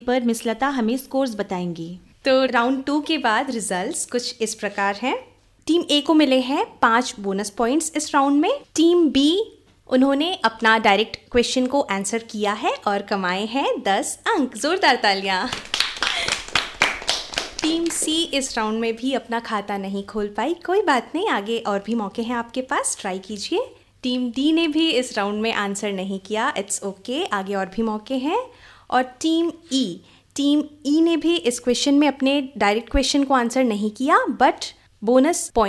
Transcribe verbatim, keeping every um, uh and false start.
पर मिस लता हमें स्कोर्स बताएंगी। तो राउंड टू के बाद रिजल्ट्स कुछ इस प्रकार हैं। टीम ए को मिले हैं पांच बोनस पॉइंट्स इस राउंड में। टीम बी, उन्होंने अपना डायरेक्ट क्वेश्चन को आंसर किया है और कमाए हैं दस अंक। जोरदार तालियां। टीम सी इस राउंड में भी अपना खाता नहीं खोल पाई। कोई बात नहीं, आगे और भी मौके हैं आपके पास, ट्राई कीजिए। टीम डी ने भी इस राउंड में आंसर नहीं किया। इट्स ओके, आगे और भी मौके हैं। और टीम ई टीम ई ने भी इस क्वेश्चन में अपने डायरेक्ट क्वेश्चन को आंसर नहीं किया, बट बोनस पॉइंट